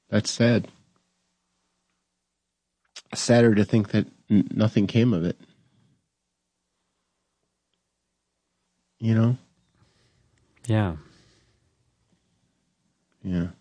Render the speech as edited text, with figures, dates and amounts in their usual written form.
That's sad. Sadder to think that nothing came of it. You know? Yeah. Yeah.